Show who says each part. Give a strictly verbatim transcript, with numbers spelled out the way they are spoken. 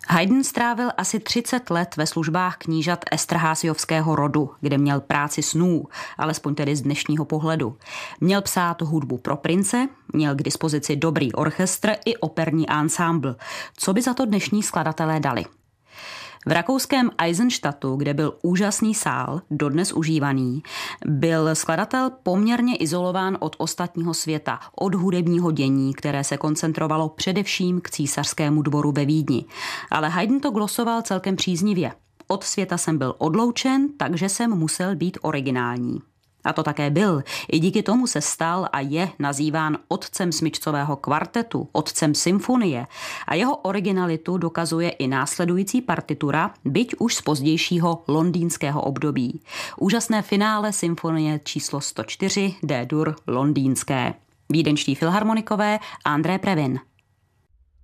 Speaker 1: Haydn strávil asi třicet let ve službách knížat Esterházyovského rodu, kde měl práci snů, alespoň tedy z dnešního pohledu. Měl psát hudbu pro prince, měl k dispozici dobrý orchestr i operní ansámbl. Co by za to dnešní skladatelé dali? V rakouském Eisenstadtu, kde byl úžasný sál, dodnes užívaný, byl skladatel poměrně izolován od ostatního světa, od hudebního dění, které se koncentrovalo především k císařskému dvoru ve Vídni. Ale Haydn to glosoval celkem příznivě. Od světa jsem byl odloučen, takže jsem musel být originální. A to také byl. I díky tomu se stal a je nazýván otcem smyčcového kvartetu, otcem symfonie. A jeho originalitu dokazuje i následující partitura, byť už z pozdějšího londýnského období. Úžasné finále symfonie číslo sto čtyři D-dur londýnské. Vídeňští filharmonikové André Previn.